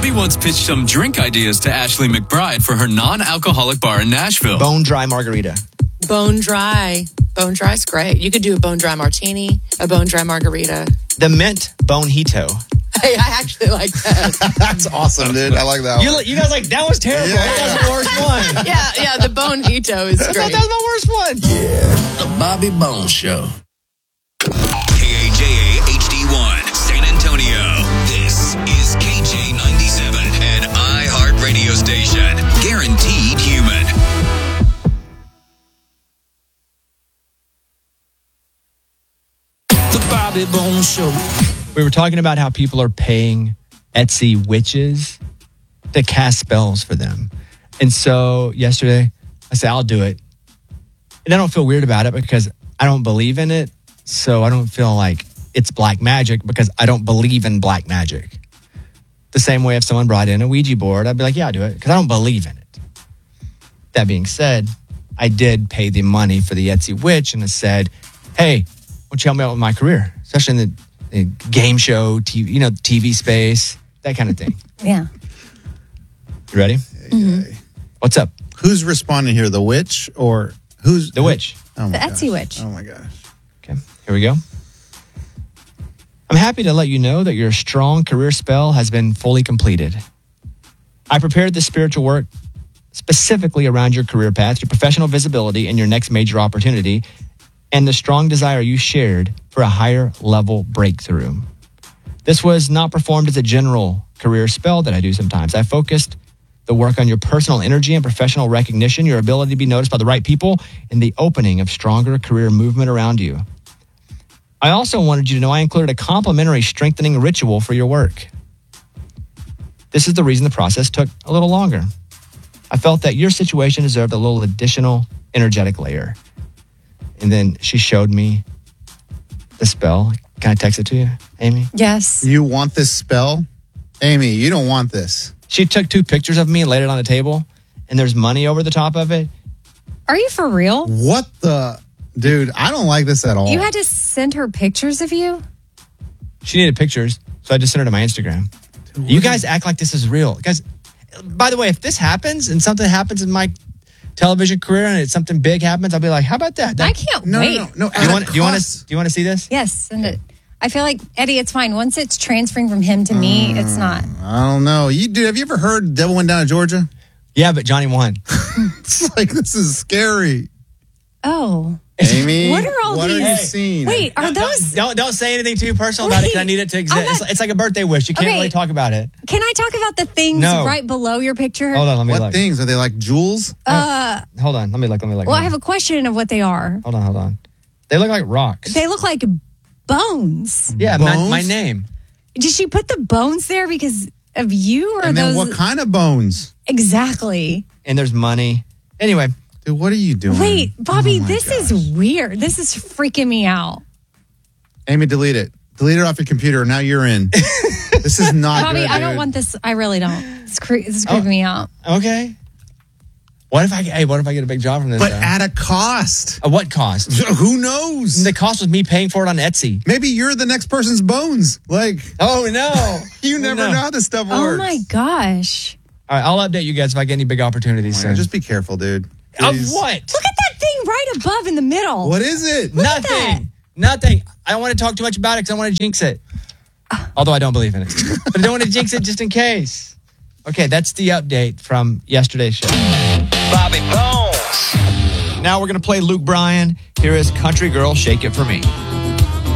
Bobby once pitched some drink ideas to Ashley McBride for her non-alcoholic bar in Nashville. Bone dry margarita. Bone dry. Bone dry's great. You could do a bone dry martini, a bone dry margarita. The mint bonito. Hey, I actually like that. That's awesome, dude. I like that one. You guys like, that was terrible. Yeah. That was the worst one. Yeah, the bonito is I thought great. that was my worst one. The Bobby Bones Show. KAJA HD1, San Antonio. This is KJ97, an iHeart radio station. Guaranteed human. The Bobby Bones Show. We were talking about how people are paying Etsy witches to cast spells for them. And so yesterday, I said, I'll do it. And I don't feel weird about it because I don't believe in it. So I don't feel like it's black magic because I don't believe in black magic. The same way if someone brought in a Ouija board, I'd be like, yeah, I'll do it because I don't believe in it. That being said, I did pay the money for the Etsy witch and I said, hey, won't you help me out with my career? Especially in the game show, TV space, that kind of thing. Yeah. You ready? Mm-hmm. What's up? Who's responding here? The witch or who's The witch. Oh The my Etsy gosh. witch. Oh my gosh. Okay, here we go. I'm happy to let you know that your strong career spell has been fully completed. I prepared this spiritual work specifically around your career path, your professional visibility, and your next major opportunity, and the strong desire you shared for a higher level breakthrough. This was not performed as a general career spell that I do sometimes. I focused the work on your personal energy and professional recognition, your ability to be noticed by the right people, and the opening of stronger career movement around you. I also wanted you to know I included a complimentary strengthening ritual for your work. This is the reason the process took a little longer. I felt that your situation deserved a little additional energetic layer. And then she showed me the spell. Can I text it to you, Amy? Yes. You want this spell? Amy, you don't want this. She took 2 pictures of me and laid it on the table, and there's money over the top of it. Are you for real? What the? Dude, I don't like this at all. You had to send her pictures of you? She needed pictures, so I just sent her to my Instagram. You guys act like this is real. Guys, by the way, if this happens and something happens in my television career and it's something big happens, I'll be like, how about that? I can't No, wait. no. Do you want to see this? Yes, send it. I feel like, Eddie, it's fine. Once it's transferring from him to me, it's not. I don't know. Dude, have you ever heard Devil Went Down to Georgia? Yeah, but Johnny won. It's like, this is scary. Oh. Amy, What are all what these? are you seeing? Wait, are those? Don't say anything too personal about it because I need it to exist. It's like a birthday wish. You can't Okay. really talk about it. Can I talk about the things No. right below your picture? Hold on, let me What look. things? Are they like jewels? Hold on, let me look. Well, I have a question of what they are. Hold on. They look like rocks. They look like bones. Yeah, Bones? my name. Did she put the bones there because of you, or And then those? what kind of bones? Exactly. And there's money. Anyway, Dude, what are you doing? Wait, Bobby, Oh my this gosh. is weird. This is freaking me out. Amy, delete it. Delete it off your computer. Now you're in. This is not Bobby, good, I don't dude. want this. I really don't. This is creeping me out. okay. What if I get a big job from this? But though? at a cost. At what cost? Who knows? The cost was me paying for it on Etsy. Maybe you're the next person's bones. Like, Oh no! you never know how this stuff works. Oh my gosh. All right, I'll update you guys if I get any big opportunities. Yeah, soon. just be careful, dude. Of Please. what? Look at that thing right above in the middle. What is it? at that. Nothing. I don't want to talk too much about it because I want to jinx it. Although I don't believe in it, but I don't want to jinx it just in case. Okay, that's the update from yesterday's show. Bobby Bones. Now we're gonna play Luke Bryan. Here is Country Girl, Shake It For Me.